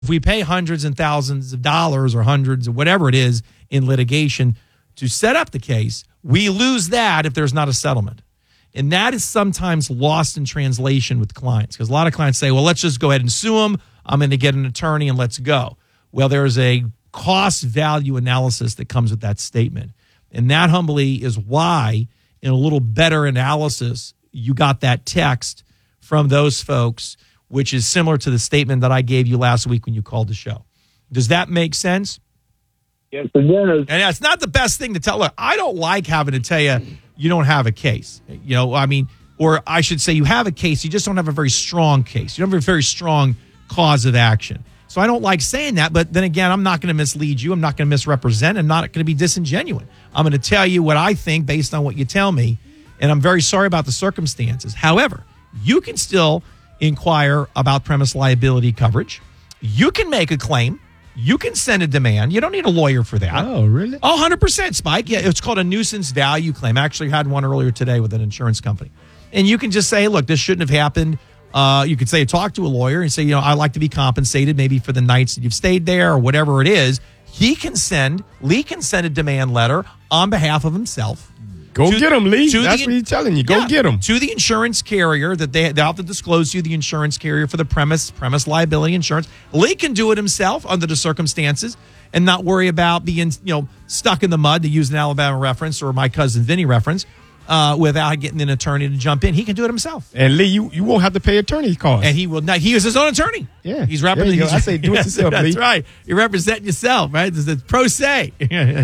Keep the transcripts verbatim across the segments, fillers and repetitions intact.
If we pay hundreds and thousands of dollars or hundreds or whatever it is in litigation to set up the case, we lose that if there's not a settlement. And that is sometimes lost in translation with clients, because a lot of clients say, well, let's just go ahead and sue them. I'm going to get an attorney and let's go. Well, there's a cost value analysis that comes with that statement. And that humbly is why, in a little better analysis, you got that text from those folks, which is similar to the statement that I gave you last week when you called the show. Does that make sense? Yes, it does. And it's not the best thing to tell. Look, I don't like having to tell you you don't have a case. You know, I mean, or I should say you have a case, you just don't have a very strong case. You don't have a very strong cause of action. So I don't like saying that, but then again, I'm not going to mislead you. I'm not going to misrepresent. I'm not going to be disingenuous. I'm going to tell you what I think based on what you tell me, and I'm very sorry about the circumstances. However, you can still inquire about premise liability coverage. You can make a claim. You can send a demand. You don't need a lawyer for that. Oh, really? Oh, one hundred percent, Spike. Yeah, it's called a nuisance value claim. I actually had one earlier today with an insurance company. And you can just say, look, this shouldn't have happened. Uh, you could say, talk to a lawyer and say, you know, I'd like to be compensated maybe for the nights that you've stayed there or whatever it is. He can send, Lee can send a demand letter on behalf of himself. Go to, get him, Lee. That's the, what he's telling you. Go yeah, get him. To the insurance carrier that they, they have to disclose to you, the insurance carrier for the premise, premise liability insurance. Lee can do it himself under the circumstances and not worry about being, you know, stuck in the mud, to use an Alabama reference or my cousin Vinny reference, uh, without getting an attorney to jump in. He can do it himself. And Lee, you, you won't have to pay attorney costs. And he will not. He is his own attorney. Yeah. He's representing. I say do it yourself, That's Lee. right. You're representing yourself, right? This is pro se.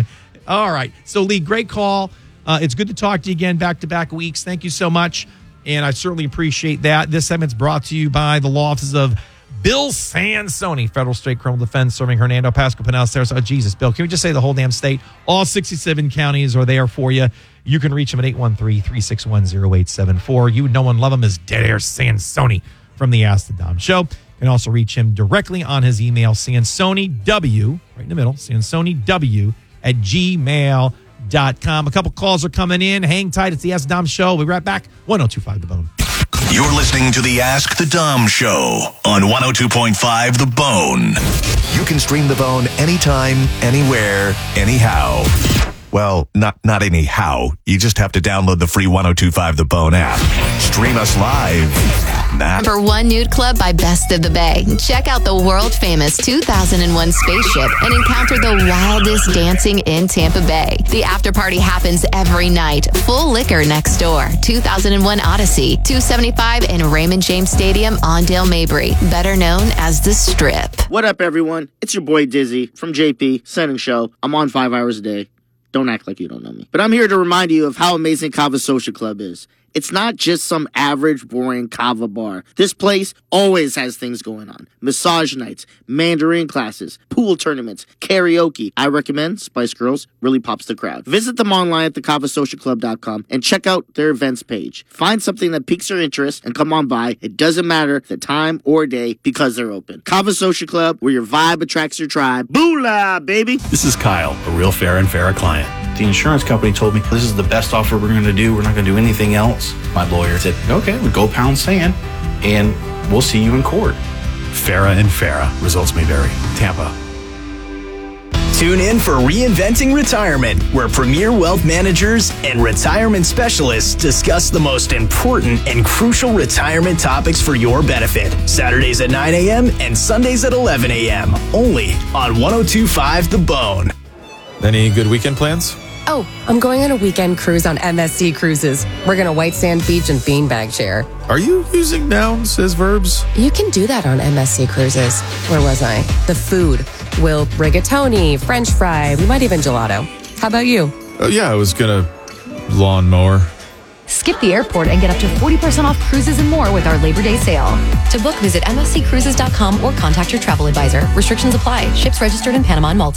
All right. So, Lee, great call. Uh, it's good to talk to you again back-to-back weeks. Thank you so much, and I certainly appreciate that. This segment's brought to you by the law offices of Bill Sansoni, Federal State Criminal Defense, serving Hernando, Pasco, Pinal, Sarasota. Oh, Jesus, Bill, can we just say the whole damn state? All sixty-seven counties are there for you. You can reach him at eight one three, three six one, zero eight seven four. You know and love him as Dead Air Sansoni from the Ask the Dom Show. You can also reach him directly on his email, sansoniw, right in the middle, sansoniw at gmail dot com. A couple calls are coming in. Hang tight. It's the Ask the Dom Show. We'll be right back. one oh two point five The Bone. You're listening to the Ask the Dom Show on one oh two point five The Bone. You can stream The Bone anytime, anywhere, anyhow. Well, not not anyhow. You just have to download the free one oh two point five The Bone app. Stream us live. Nah. For one nude club by Best of the Bay, check out the world-famous two thousand one spaceship and encounter the wildest dancing in Tampa Bay. The after party happens every night. Full liquor next door. two thousand one Odyssey, two seventy-five in Raymond James Stadium on Dale Mabry, better known as The Strip. What up, everyone? It's your boy Dizzy from J P, Sun Show. I'm on five hours a day. Don't act like you don't know me. But I'm here to remind you of how amazing Kava Social Club is. It's not just some average, boring kava bar. This place always has things going on. Massage nights, Mandarin classes, pool tournaments, karaoke. I recommend Spice Girls. Really pops the crowd. Visit them online at the kava social club dot com and check out their events page. Find something that piques your interest and come on by. It doesn't matter the time or day because they're open. Kava Social Club, where your vibe attracts your tribe. Boolah, baby! This is Kyle, a real fair and fair client. The insurance company told me this is the best offer we're going to do. We're not going to do anything else. My lawyer said, okay, we go pound sand, and we'll see you in court. Farah and Farah. Results may vary. Tampa. Tune in for Reinventing Retirement, where premier wealth managers and retirement specialists discuss the most important and crucial retirement topics for your benefit. Saturdays at nine a.m. and Sundays at eleven a.m. Only on one oh two point five The Bone. Any good weekend plans? Oh, I'm going on a weekend cruise on M S C Cruises. We're going to White Sand Beach and Beanbag Chair. Are you using nouns as verbs? You can do that on M S C Cruises. Where was I? The food. We'll rigatoni, French fry, we might even gelato. How about you? Oh, yeah, I was going to lawnmower. Skip the airport and get up to forty percent off cruises and more with our Labor Day sale. To book, visit M S C cruises dot com or contact your travel advisor. Restrictions apply. Ships registered in Panama and Malta.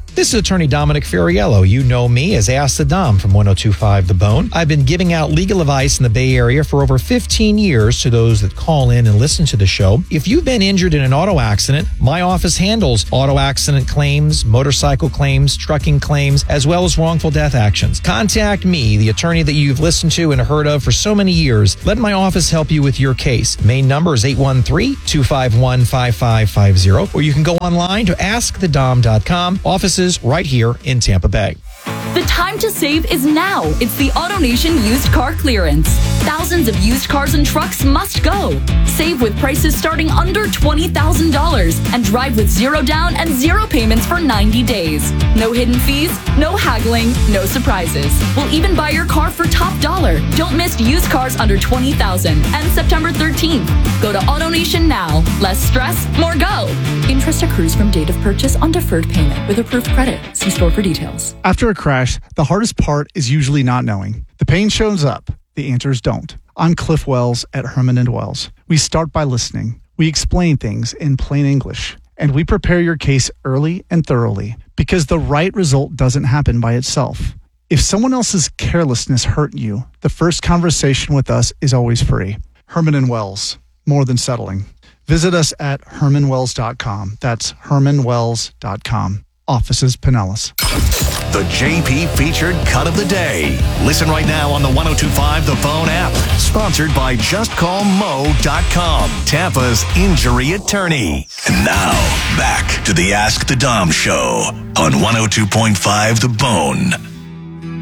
This is attorney Dominic Ferriello. You know me as Ask the Dom from one oh two point five The Bone. I've been giving out legal advice in the Bay Area for over fifteen years to those that call in and listen to the show. If you've been injured in an auto accident, my office handles auto accident claims, motorcycle claims, trucking claims, as well as wrongful death actions. Contact me, the attorney that you've listened to and heard of for so many years. Let my office help you with your case. Main number is eight one three, two five one, five five five zero, or you can go online to ask the dom dot com. Offices right here in Tampa Bay. The time to save is now. It's the AutoNation used car clearance. Thousands of used cars and trucks must go. Save with prices starting under twenty thousand dollars and drive with zero down and zero payments for ninety days. No hidden fees, no haggling, no surprises. We'll even buy your car for top dollar. Don't miss used cars under twenty thousand dollars and September thirteenth. Go to AutoNation now. Less stress, more go. Interest accrues from date of purchase on deferred payment with approved credit. See store for details. After a crash, the hardest part is usually not knowing. The pain shows up, the answers don't. I'm Cliff Wells at Herman and Wells. We start by listening. We explain things in plain English, and we prepare your case early and thoroughly because the right result doesn't happen by itself. If someone else's carelessness hurt you, the first conversation with us is always free. Herman and Wells, more than settling. Visit us at herman wells dot com. That's herman wells dot com. Offices Pinellas. The J P featured cut of the day. Listen right now on the one oh two point five The Bone app. Sponsored by just call mo dot com, Tampa's injury attorney. And now, back to the Ask the Dom show on one oh two point five The Bone.